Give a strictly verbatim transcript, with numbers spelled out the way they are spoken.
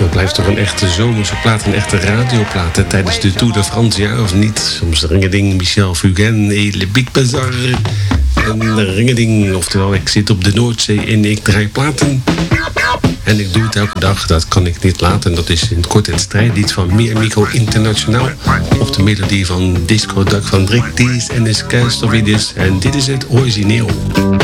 Dat blijft toch een echte zomerse plaat, een echte radioplaat. Hè, tijdens de Tour de France, ja of niet? Soms ringeding, Michel Fugain, et Le Big Bazar. En ringeding, oftewel ik zit op de Noordzee en ik draai platen. En ik doe het elke dag, dat kan ik niet laten. Dat is in het kort het strijdlied van Meer Micro Internationaal. Op de melodie van Disco Duck van Brick Dees en de Skuistovidis. En dit is het origineel.